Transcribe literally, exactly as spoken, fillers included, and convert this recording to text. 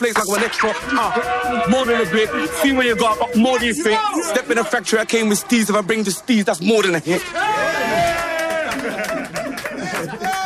place like one extra. Uh, more than a bit. See where you got, but more than you think. Step in the factory, I came with steez. If I bring the steez, that's more than a hit.